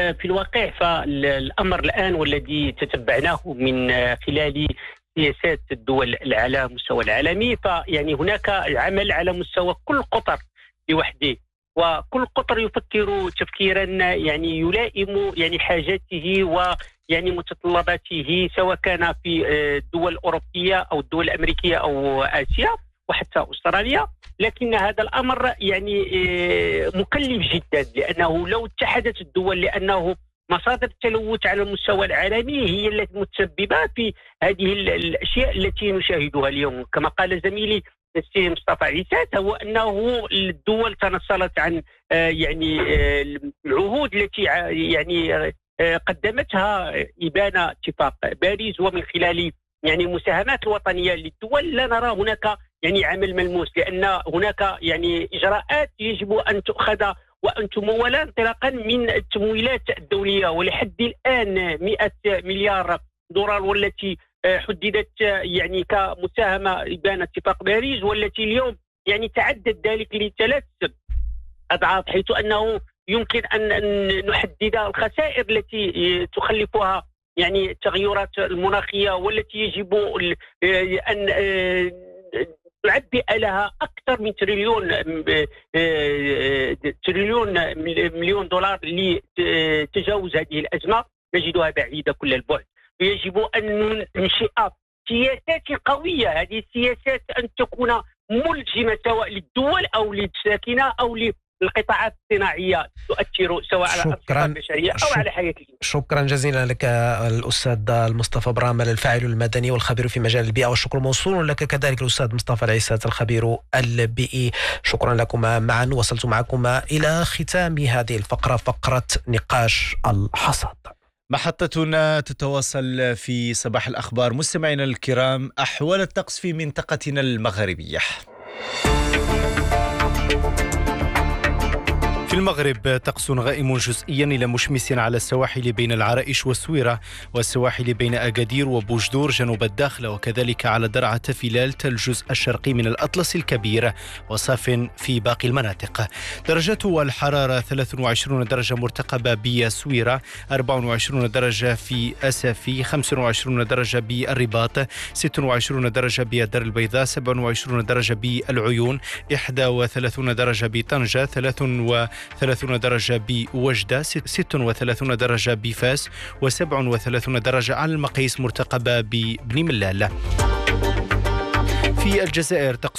في الواقع فالأمر الآن والذي تتبعناه من خلال سياسات الدول على مستوى العالمي، فيعني هناك عمل على مستوى كل قطر لوحده، وكل قطر يفكر تفكيرا يعني يلائم يعني حاجاته ويعني متطلباته، سواء كان في الدول الأوروبية أو الدول الأمريكية أو آسيا وحتى أستراليا. لكن هذا الأمر يعني مكلف جدا، لأنه لو اتحدت الدول، لأنه مصادر التلوث على المستوى العالمي هي التي متسببة في هذه الأشياء التي نشاهدها اليوم. كما قال زميلي السي مصطفى عيسات، هو أنه الدول تنصلت عن يعني العهود التي يعني قدمتها إبان اتفاق باريس، ومن خلال يعني المساهمات الوطنية للدول لا نرى هناك يعني عمل ملموس، لأن هناك يعني إجراءات يجب أن تؤخذ وأن تمول انطلاقا من التمويلات الدولية. ولحد الآن 100 مليار دولار والتي حددت يعني كمساهمة إبان اتفاق باريس، والتي اليوم يعني تعدد ذلك لثلاث أضعاف، حيث أنه يمكن أن نحدد الخسائر التي تخلفها يعني التغيرات المناخية، والتي يجب أن نعبئ لها أكثر من تريليون مليون دولار لتجاوز هذه الأزمة. نجدها بعيدة كل البعد، ويجب أن ننشئ سياسات قوية. هذه السياسات أن تكون ملزمة سواء للدول أو للساكنة أو القطاعات الصناعية تؤثر سواء على الأنشطة البشرية أو على حياة الإنسان. شكرا جزيلا لك الأستاذ مصطفى برامل، الفاعل المدني والخبير في مجال البيئة، والشكر موصول لك كذلك الأستاذ مصطفى العيسات الخبير البيئي. شكرا لكما معا. وصلت معكما إلى ختام هذه الفقرة، فقرة نقاش الحصاد. محطتنا تتواصل في صباح الأخبار. مستمعينا الكرام، أحوال الطقس في منطقتنا المغربية. في المغرب طقس غائم جزئيا إلى مشمس على السواحل بين العرائش والسويرة، والسواحل بين أكادير وبوجدور جنوب الداخلة، وكذلك على درعا فلالت الجزء الشرقي من الأطلس الكبير، وصاف في باقي المناطق. درجات الحرارة 23 درجة مرتقبة بالسويرة، 24 درجة في أسفي، 25 درجة بالرباط، 26 درجة بالدار البيضاء، 27 درجة بالعيون، 31 درجة بطنجة، 33 درجة بوجدة، 36 درجة بفاس، و37 درجة على المقيس مرتقبة ببني ملال. في الجزائر